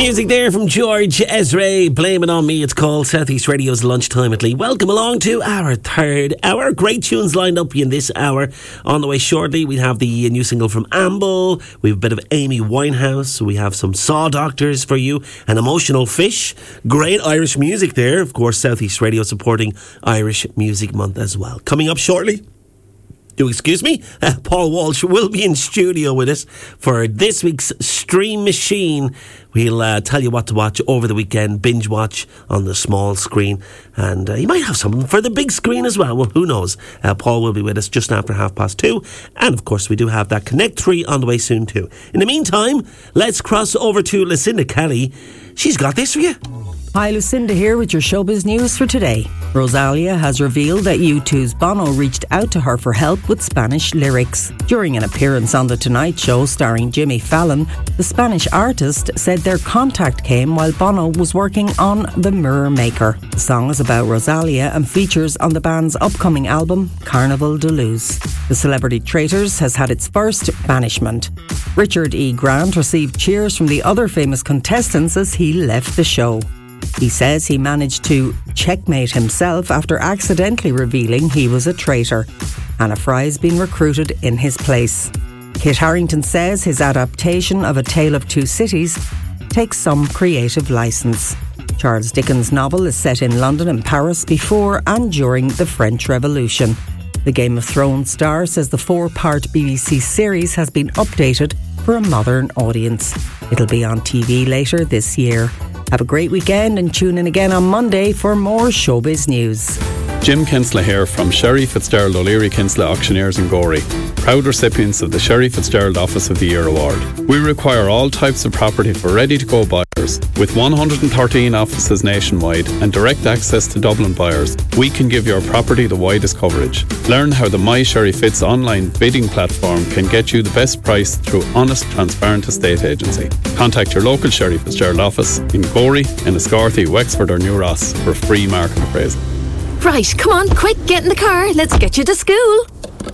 Music there from George Ezra, Blame It On Me. It's called Southeast Radio's Lunchtime at Lee. Welcome along to our third hour. Great tunes lined up in this hour. On the way shortly, we have the new single from Amble. We have a bit of Amy Winehouse. We have some Saw Doctors for you. An Emotional Fish. Great Irish music there. Of course, Southeast Radio supporting Irish Music Month as well. Coming up shortly, excuse me, Paul Walsh will be in studio with us for this week's Stream Machine. We'll tell you what to watch over the weekend, binge watch on the small screen, and you might have something for the big screen as well. Well, who knows? Paul will be with us just after 2:30, and of course we do have that Connect 3 on the way soon too. In the meantime, let's cross over to Lucinda Kelly. She's got this for you. Hi, Lucinda here with your showbiz news for today. Rosalia has revealed that U2's Bono reached out to her for help with Spanish lyrics. During an appearance on The Tonight Show starring Jimmy Fallon, the Spanish artist said their contact came while Bono was working on The Mirror Maker. The song is about Rosalia and features on the band's upcoming album, Carnival de Luz. The Celebrity Traitors has had its first banishment. Richard E. Grant received cheers from the other famous contestants as he left the show. He says he managed to checkmate himself after accidentally revealing he was a traitor. Anna Fry's been recruited in his place. Kit Harington says his adaptation of A Tale of Two Cities takes some creative licence. Charles Dickens' novel is set in London and Paris before and during the French Revolution. The Game of Thrones star says the 4-part BBC series has been updated for a modern audience. It'll be on TV later this year. Have a great weekend and tune in again on Monday for more showbiz news. Jim Kinsella here from Sherry Fitzgerald O'Leary Kinsella Auctioneers in Gorey, proud recipients of the Sherry Fitzgerald Office of the Year Award. We require all types of property for ready-to-go buyers. With 113 offices nationwide and direct access to Dublin buyers, we can give your property the widest coverage. Learn how the My Sherry Fitz online bidding platform can get you the best price through honest, transparent estate agency. Contact your local Sherry Fitzgerald office in Gorey, Enniscorthy, Wexford or New Ross for free market appraisal. Right, come on, quick, get in the car. Let's get you to school.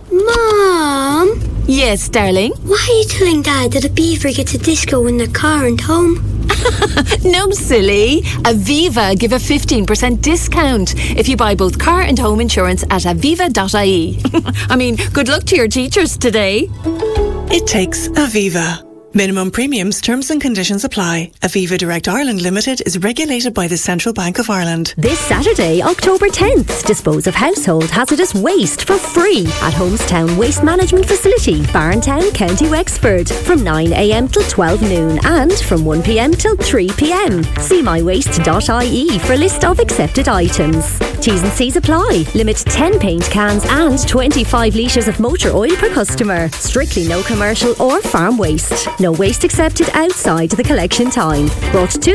Mom? Yes, darling? Why are you telling Dad that a beaver gets a disco in the car and home? No, silly. Aviva give a 15% discount if you buy both car and home insurance at aviva.ie. I mean, good luck to your teachers today. It takes Aviva. Minimum premiums, terms and conditions apply. Aviva Direct Ireland Limited is regulated by the Central Bank of Ireland. This Saturday, October 10th, dispose of household hazardous waste for free at Homestown Waste Management Facility, Barntown, County Wexford, from 9 a.m. till 12 noon and from 1 p.m. till 3 p.m. See mywaste.ie for a list of accepted items. T's and C's apply. Limit 10 paint cans and 25 litres of motor oil per customer. Strictly no commercial or farm waste. No waste accepted outside the collection time. Brought to